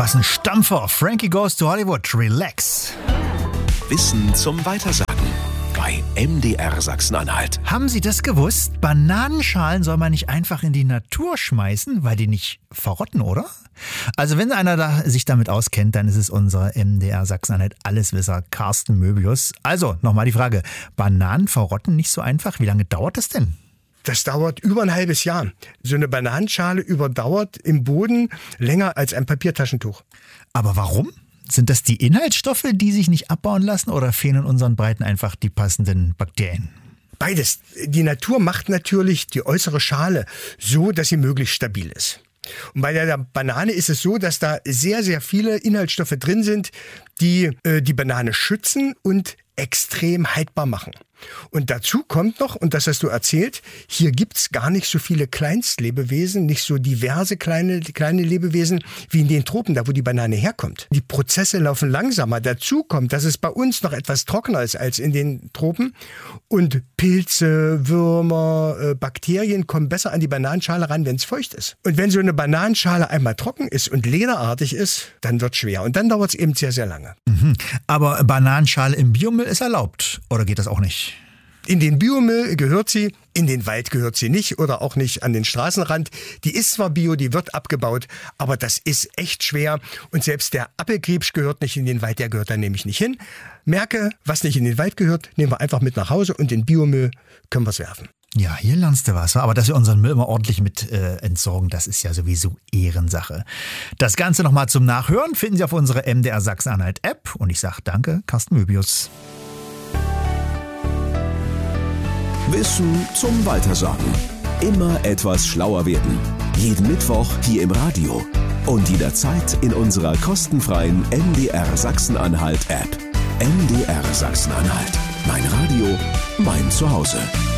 was ein Stampfer. Frankie Goes to Hollywood. Relax. Wissen zum Weitersagen bei MDR Sachsen-Anhalt. Haben Sie das gewusst? Bananenschalen soll man nicht einfach in die Natur schmeißen, weil die nicht verrotten, oder? Also wenn einer sich damit auskennt, dann ist es unser MDR Sachsen-Anhalt Alleswisser Carsten Möbius. Also nochmal die Frage, Bananen verrotten nicht so einfach? Wie lange dauert das denn? Das dauert über ein halbes Jahr. So eine Bananenschale überdauert im Boden länger als ein Papiertaschentuch. Aber warum? Sind das die Inhaltsstoffe, die sich nicht abbauen lassen, oder fehlen in unseren Breiten einfach die passenden Bakterien? Beides. Die Natur macht natürlich die äußere Schale so, dass sie möglichst stabil ist. Und bei der Banane ist es so, dass da sehr, sehr viele Inhaltsstoffe drin sind, die die Banane schützen und extrem haltbar machen. Und dazu kommt noch, und das hast du erzählt, hier gibt's gar nicht so viele Kleinstlebewesen, nicht so diverse kleine Lebewesen wie in den Tropen, da wo die Banane herkommt. Die Prozesse laufen langsamer. Dazu kommt, dass es bei uns noch etwas trockener ist als in den Tropen. Und Pilze, Würmer, Bakterien kommen besser an die Bananenschale ran, wenn es feucht ist. Und wenn so eine Bananenschale einmal trocken ist und lederartig ist, dann wird's schwer. Und dann dauert es eben sehr, sehr lange. Aber Bananenschale im Biomüll ist erlaubt, oder geht das auch nicht? In den Biomüll gehört sie, in den Wald gehört sie nicht oder auch nicht an den Straßenrand. Die ist zwar Bio, die wird abgebaut, aber das ist echt schwer. Und selbst der Apfelkrebs gehört nicht in den Wald, der gehört da nämlich nicht hin. Merke, was nicht in den Wald gehört, nehmen wir einfach mit nach Hause und den Biomüll können wir es werfen. Ja, hier lernst du was. Aber dass wir unseren Müll immer ordentlich mit entsorgen, das ist ja sowieso Ehrensache. Das Ganze nochmal zum Nachhören finden Sie auf unserer MDR Sachsen-Anhalt App. Und ich sage danke, Carsten Möbius. Wissen zum Weitersagen. Immer etwas schlauer werden. Jeden Mittwoch hier im Radio. Und jederzeit in unserer kostenfreien MDR Sachsen-Anhalt App. MDR Sachsen-Anhalt. Mein Radio, mein Zuhause.